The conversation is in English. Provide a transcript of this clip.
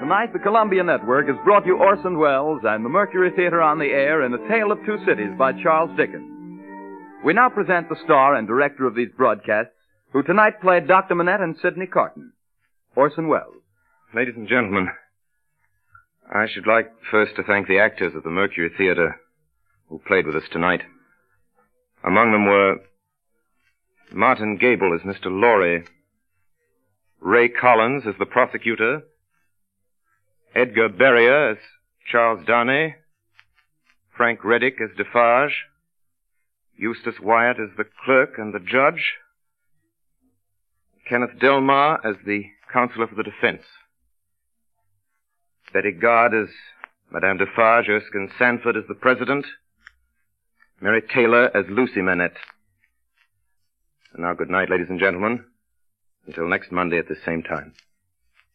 Tonight, the Columbia Network has brought you Orson Welles and the Mercury Theater on the Air in A Tale of Two Cities by Charles Dickens. We now present the star and director of these broadcasts, who tonight played Dr. Manette and Sidney Carton, Orson Welles. Ladies and gentlemen, I should like first to thank the actors of the Mercury Theater who played with us tonight. Among them were Martin Gable as Mr. Laurie, Ray Collins as the prosecutor, Edgar Berrier as Charles Darnay, Frank Reddick as Defarge, Eustace Wyatt as the clerk and the judge, Kenneth Delmar as the counselor for the defense, Betty Gard as Madame Defarge, Erskine Sanford as the president, Mary Taylor as Lucy Manette. And now good night, ladies and gentlemen. Until next Monday at the same time.